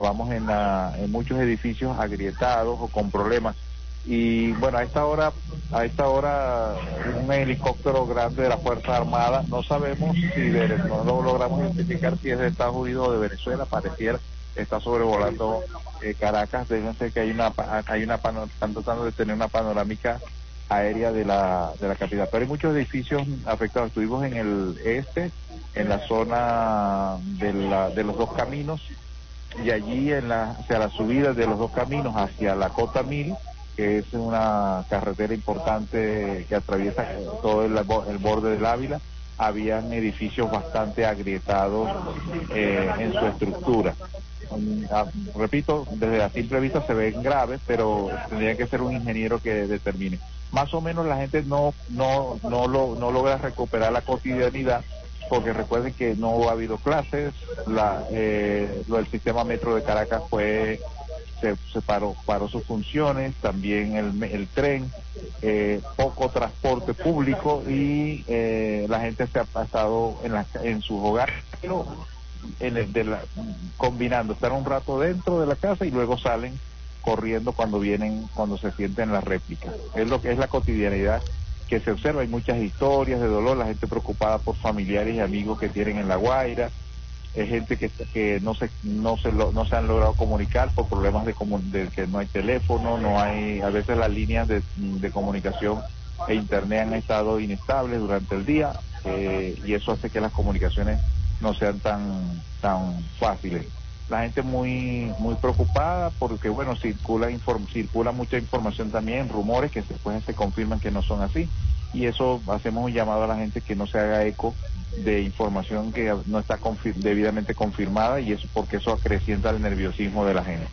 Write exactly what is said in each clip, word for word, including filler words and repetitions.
vamos en, la, en muchos edificios agrietados o con problemas. Y bueno, a esta hora, a esta hora un helicóptero grande de la Fuerza Armada, no sabemos si de, no lo logramos identificar si es de Estados Unidos o de Venezuela, pareciera está sobrevolando eh, Caracas. Déjense que hay una, hay una están tratando de tener una panorámica aérea de la de la capital, pero hay muchos edificios afectados. Estuvimos en el este, en la zona de, la, de los dos caminos, y allí en la, hacia la subida de los dos caminos hacia la Cota Mil, que es una carretera importante que atraviesa todo el, el borde del Ávila, habían edificios bastante agrietados eh, en su estructura. Um, ah, repito, desde la simple vista se ven graves, pero tendría que ser un ingeniero que determine. Más o menos la gente no no no lo, no logra recuperar la cotidianidad, porque recuerden que no ha habido clases, la eh, lo del sistema metro de Caracas fue se, se paró, paró sus funciones, también el, el tren, eh, poco transporte público, y eh, la gente se ha pasado en, la, en sus hogares, pero en el de la, combinando, estar un rato dentro de la casa y luego salen corriendo cuando vienen, cuando se sienten las réplicas. Es lo que es la cotidianidad que se observa. Hay muchas historias de dolor, la gente preocupada por familiares y amigos que tienen en La Guaira, es gente que, que no se no se lo, no se han logrado comunicar por problemas de, de que no hay teléfono, no hay, a veces las líneas de, de comunicación e internet han estado inestables durante el día, eh, y eso hace que las comunicaciones no sean tan tan fáciles. La gente muy muy preocupada porque, bueno, circula inform, circula mucha información también, rumores que después se confirman que no son así, y eso hacemos un llamado a la gente que no se haga eco de información que no está confir debidamente confirmada, y eso porque eso acrecienta el nerviosismo de la gente.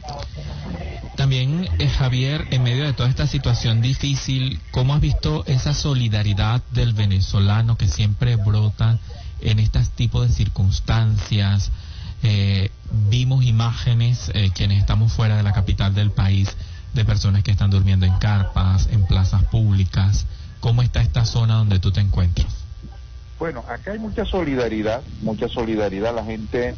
También, eh, Javier, en medio de toda esta situación difícil, ¿cómo has visto esa solidaridad del venezolano que siempre brota en este tipo de circunstancias? Eh, vimos imágenes, eh, quienes estamos fuera de la capital del país, de personas que están durmiendo en carpas, en plazas públicas. ¿Cómo está esta zona donde tú te encuentras? Bueno, acá hay mucha solidaridad, mucha solidaridad. La gente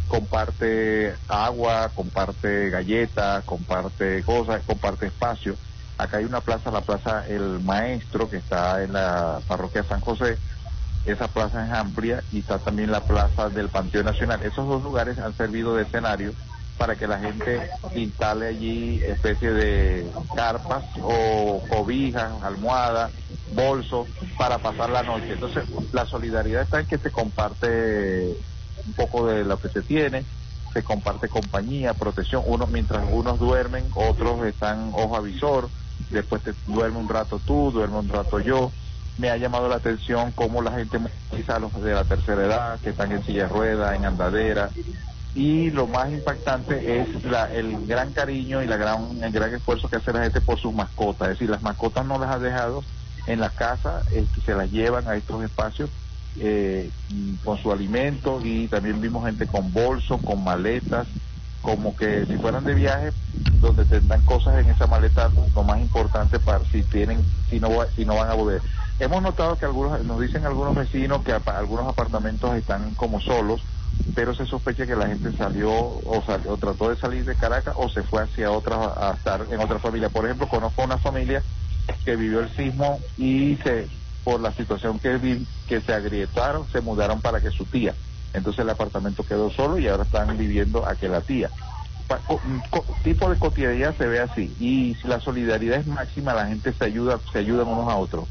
comparte agua, comparte galletas, comparte cosas, comparte espacio. Acá hay una plaza, la Plaza El Maestro, que está en la parroquia San José. Esa plaza es amplia, y está también la plaza del Panteón Nacional. Esos dos lugares han servido de escenario para que la gente instale allí especie de carpas o cobijas, almohadas, bolsos para pasar la noche. Entonces la solidaridad está en que se comparte un poco de lo que se tiene, se comparte compañía, protección. Unos, mientras unos duermen, otros están ojo avisor, después te duerme un rato tú, duerme un rato yo. Me ha llamado la atención cómo la gente moviliza a los de la tercera edad, que están en silla de ruedas, en andadera, y lo más impactante es la, el gran cariño y la gran, el gran esfuerzo que hace la gente por sus mascotas. Es decir, las mascotas no las ha dejado en la casa, eh, se las llevan a estos espacios eh, con su alimento, y también vimos gente con bolsos, con maletas, como que si fueran de viaje, donde tendrán cosas en esa maleta, lo más importante para si tienen, si no, si no van a volver. Hemos notado que algunos, nos dicen algunos vecinos que apa, algunos apartamentos están como solos, pero se sospecha que la gente salió o, salió, o trató de salir de Caracas, o se fue hacia otra, a estar en otra familia. Por ejemplo, conozco una familia que vivió el sismo y se, por la situación que vi, que se agrietaron, se mudaron para que su tía. Entonces el apartamento quedó solo y ahora están viviendo a que la tía. Pa, co, co, tipo de cotidianidad se ve así, y la solidaridad es máxima, la gente se ayuda, se ayudan unos a otros.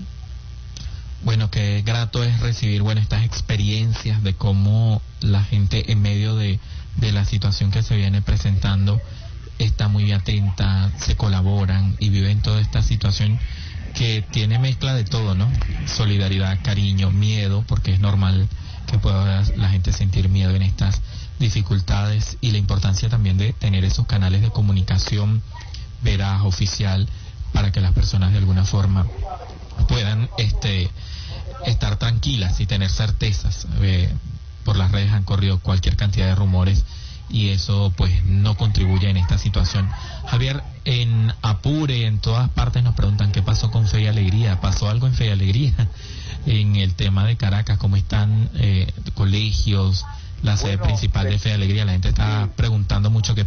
Bueno, qué grato es recibir, bueno, estas experiencias de cómo la gente en medio de, de la situación que se viene presentando está muy atenta, se colaboran y viven toda esta situación que tiene mezcla de todo, ¿no? Solidaridad, cariño, miedo, porque es normal que pueda la gente sentir miedo en estas dificultades, y la importancia también de tener esos canales de comunicación veraz, oficial, para que las personas de alguna forma puedan este estar tranquilas y tener certezas. Eh, por las redes han corrido cualquier cantidad de rumores, y eso pues no contribuye en esta situación. Javier, en Apure, en todas partes nos preguntan qué pasó con Fe y Alegría. ¿Pasó algo en Fe y Alegría en el tema de Caracas? ¿Cómo están eh, colegios, la sede Bueno, principal de de- Fe y Alegría. La gente está sí. preguntando mucho qué